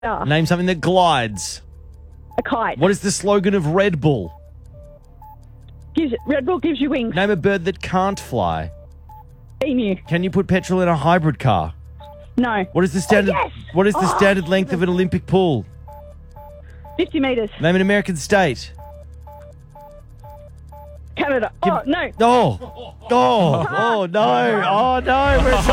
Name something that glides. A kite. What is the slogan of Red Bull? Red Bull gives you wings. Name a bird that can't fly. Emu. Can you put petrol in a hybrid car? No. What is the standard? yes! What is the standard length of an Olympic pool? 50 metres. Name an American state. Canada. No. Oh no! Oh no! We're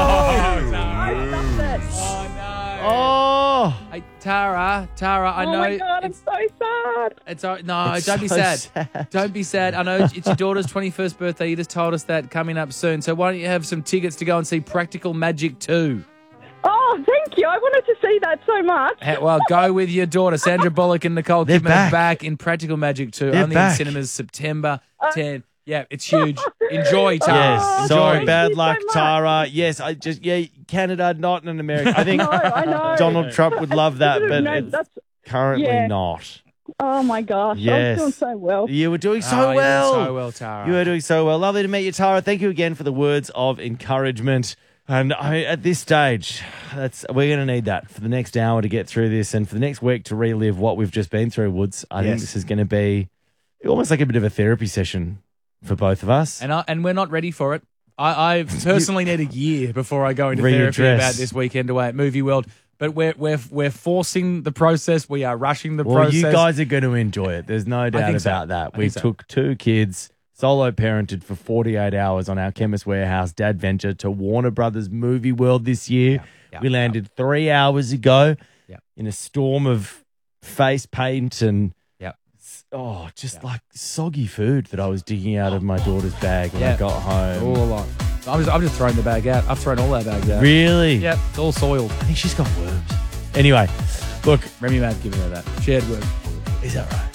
Oh. Hey, Tara, I know. Oh my God, I'm so sad. It's all right. No, It's don't be so sad. sad. Don't be sad. I know it's your daughter's 21st birthday. You just told us that coming up soon. So why don't you have some tickets to go and see Practical Magic 2? Oh, thank you. I wanted to see that so much. Well, go with your daughter. Sandra Bullock and Nicole They're Kidman are back. back in Practical Magic 2. They're only back. in cinemas September 10. Yeah, it's huge. Enjoy, Tara. Yes. Enjoy. Sorry, bad Thank you luck, so much. Tara. Yes, Canada, not in America. I think I know. Donald Trump would love that, but No, it's that's, currently yeah. not. oh my gosh. Yes. I was doing so well. You were doing so Oh, you're doing well. so well, Tara. You are doing so well. Lovely to meet you, Tara. Thank you again for the words of encouragement. And at this stage, we're going to need that for the next hour to get through this and for the next week to relive what we've just been through, Woods. I think this is going to be almost like a bit of a therapy session for both of us. And we're not ready for it. I personally need a year before I go into therapy Readdress. about this weekend away at Movie World. But we're forcing the process. We are rushing the Well, process. you guys are going to enjoy it. There's no doubt think so. about that. I We think so. took 2 kids, solo parented for 48 hours on our Chemist Warehouse dad venture to Warner Brothers Movie World this year. Yeah, We landed 3 hours ago Yeah. in a storm of face paint and Yeah. just like soggy food that I was digging out of my daughter's bag when I got home. all along. I'm just throwing the bag out. I've thrown all our bags out. Really? Yep, it's all soiled. I think she's got worms. Anyway, look, Remy Matt giving her that. Shared work. is that right?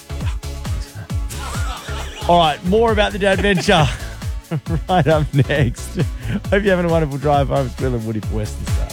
All right, more about the dad venture right up next. Hope you're having a wonderful drive home. It's Bill and Woody for Western Star.